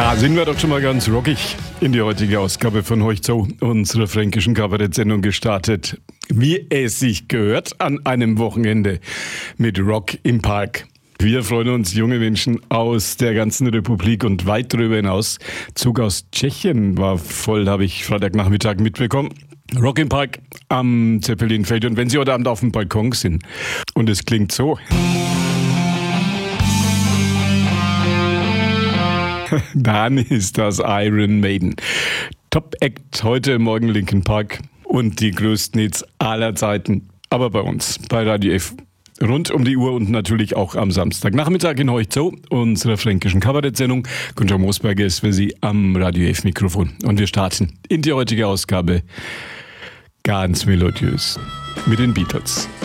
Da sind wir doch schon mal ganz rockig in die heutige Ausgabe von Horcht so, unserer fränkischen Kabarett-Sendung gestartet. Wie es sich gehört an einem Wochenende mit Rock im Park. Wir freuen uns, junge Menschen aus der ganzen Republik und weit darüber hinaus. Zug aus Tschechien war voll, habe ich Freitagnachmittag mitbekommen. Rock im Park am Zeppelinfeld. Und wenn Sie heute Abend auf dem Balkon sind und es klingt so, dann ist das Iron Maiden. Top-Act heute Morgen Linkin Park und die größten Hits aller Zeiten. Aber bei uns, bei Radio F. Rund um die Uhr und natürlich auch am Samstagnachmittag in Horcht so, unserer fränkischen Kabarett-Sendung. Günther Moosberger ist für Sie am Radio F-Mikrofon. Und wir starten in die heutige Ausgabe ganz melodiös mit den Beatles.